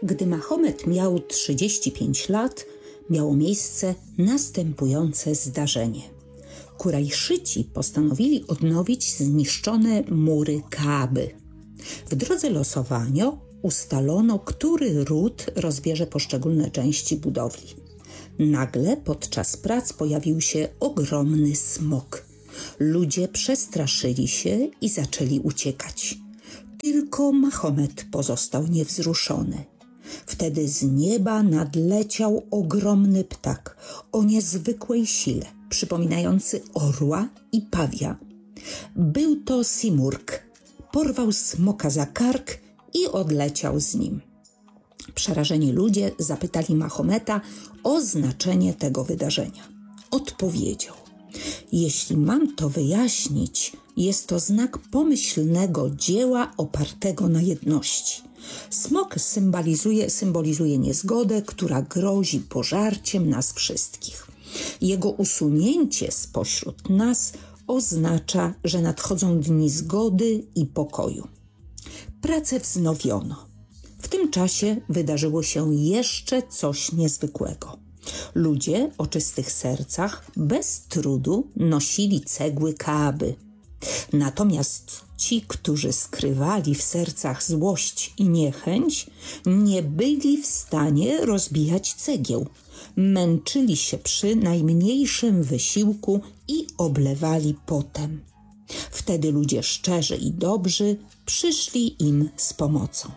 Gdy Mahomet miał 35 lat, miało miejsce następujące zdarzenie. Kurajszyci postanowili odnowić zniszczone mury Kaaby. W drodze losowania ustalono, który ród rozbierze poszczególne części budowli. Nagle podczas prac pojawił się ogromny smok. Ludzie przestraszyli się i zaczęli uciekać. Tylko Mahomet pozostał niewzruszony. Wtedy z nieba nadleciał ogromny ptak o niezwykłej sile, przypominający orła i pawia. Był to Simurg. Porwał smoka za kark i odleciał z nim. Przerażeni ludzie zapytali Mahometa o znaczenie tego wydarzenia. Odpowiedział: jeśli mam to wyjaśnić, jest to znak pomyślnego dzieła opartego na jedności. Smok symbolizuje niezgodę, która grozi pożarciem nas wszystkich. Jego usunięcie spośród nas oznacza, że nadchodzą dni zgody i pokoju. Pracę wznowiono. W tym czasie wydarzyło się jeszcze coś niezwykłego. Ludzie o czystych sercach bez trudu nosili cegły Kaaby. Natomiast ci, którzy skrywali w sercach złość i niechęć, nie byli w stanie rozbijać cegieł. Męczyli się przy najmniejszym wysiłku i oblewali potem. Wtedy ludzie szczerzy i dobrzy przyszli im z pomocą.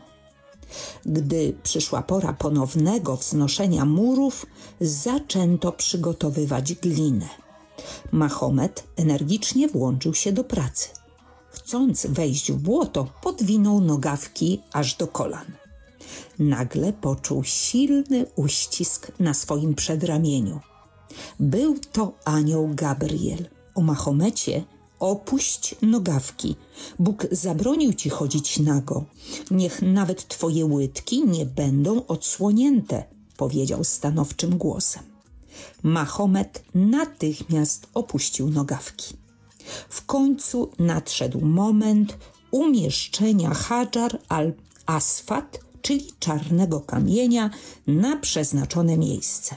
Gdy przyszła pora ponownego wznoszenia murów, zaczęto przygotowywać glinę. Mahomet energicznie włączył się do pracy. Chcąc wejść w błoto, podwinął nogawki aż do kolan. Nagle poczuł silny uścisk na swoim przedramieniu. Był to anioł Gabriel. O Mahomecie: opuść nogawki. Bóg zabronił ci chodzić nago. Niech nawet twoje łydki nie będą odsłonięte, powiedział stanowczym głosem. Mahomet natychmiast opuścił nogawki. W końcu nadszedł moment umieszczenia Hajar al-Aswad, czyli czarnego kamienia, na przeznaczone miejsce.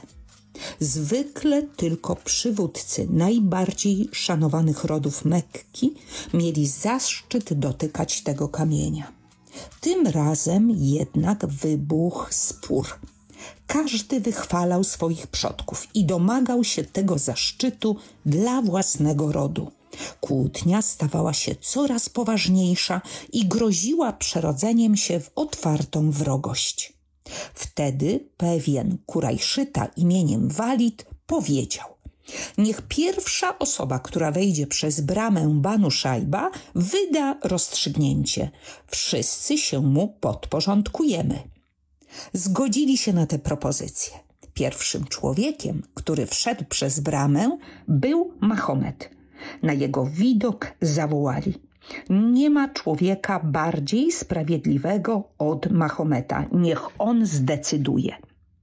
Zwykle tylko przywódcy najbardziej szanowanych rodów Mekki mieli zaszczyt dotykać tego kamienia. Tym razem jednak wybuchł spór. Każdy wychwalał swoich przodków i domagał się tego zaszczytu dla własnego rodu. Kłótnia stawała się coraz poważniejsza i groziła przerodzeniem się w otwartą wrogość. Wtedy pewien Kurajszyta imieniem Walid powiedział: niech pierwsza osoba, która wejdzie przez bramę Banu Szajba, wyda rozstrzygnięcie. Wszyscy się mu podporządkujemy. Zgodzili się na tę propozycję. Pierwszym człowiekiem, który wszedł przez bramę, był Mahomet. Na jego widok zawołali: nie ma człowieka bardziej sprawiedliwego od Mahometa. Niech on zdecyduje.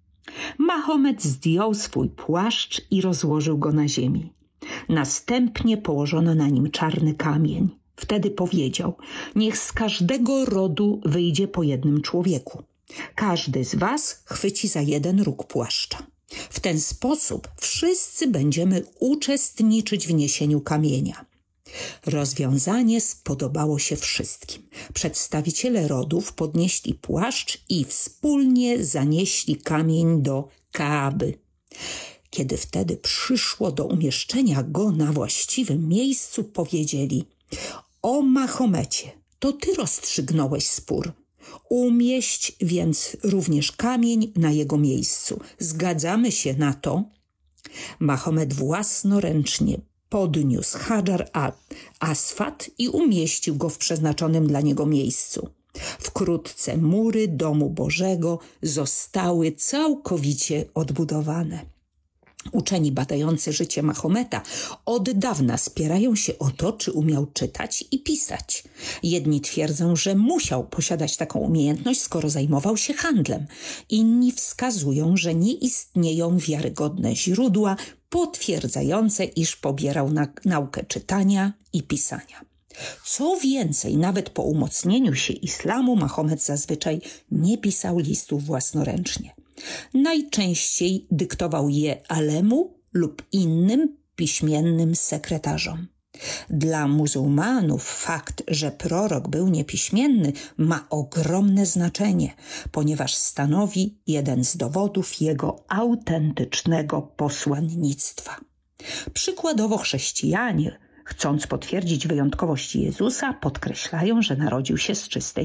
Mahomet zdjął swój płaszcz i rozłożył go na ziemi. Następnie położono na nim czarny kamień. Wtedy powiedział: niech z każdego rodu wyjdzie po jednym człowieku. Każdy z was chwyci za jeden róg płaszcza. W ten sposób wszyscy będziemy uczestniczyć w niesieniu kamienia. Rozwiązanie spodobało się wszystkim. Przedstawiciele rodów podnieśli płaszcz i wspólnie zanieśli kamień do Kaaby. Kiedy wtedy przyszło do umieszczenia go na właściwym miejscu, powiedzieli: o Mahomecie, to ty rozstrzygnąłeś spór. Umieść więc również kamień na jego miejscu. Zgadzamy się na to? Mahomet własnoręcznie podniósł Hajar al-Aswad i umieścił go w przeznaczonym dla niego miejscu. Wkrótce mury domu Bożego zostały całkowicie odbudowane. Uczeni badający życie Mahometa od dawna spierają się o to, czy umiał czytać i pisać. Jedni twierdzą, że musiał posiadać taką umiejętność, skoro zajmował się handlem. Inni wskazują, że nie istnieją wiarygodne źródła potwierdzające, iż pobierał naukę czytania i pisania. Co więcej, nawet po umocnieniu się islamu Mahomet zazwyczaj nie pisał listów własnoręcznie. Najczęściej dyktował je Alemu lub innym piśmiennym sekretarzom. Dla muzułmanów fakt, że prorok był niepiśmienny, ma ogromne znaczenie, ponieważ stanowi jeden z dowodów jego autentycznego posłannictwa. Przykładowo chrześcijanie, chcąc potwierdzić wyjątkowość Jezusa, podkreślają, że narodził się z czystej